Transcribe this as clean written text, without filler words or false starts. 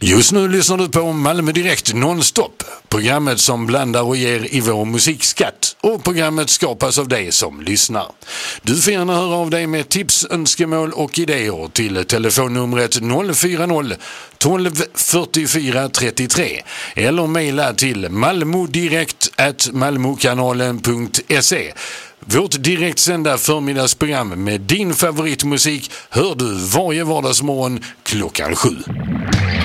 Just nu lyssnar du på Malmö Direkt nonstop. Programmet som blandar och ger i vår musikskatt. Och programmet skapas av dig som lyssnar. Du får gärna höra av dig med tips, önskemål och idéer till telefonnumret 040 12 44 33 eller mejla till malmodirekt@malmokanalen.se. Vårt direktsända förmiddagsprogram med din favoritmusik hör du varje vardagsmorgon klockan 7.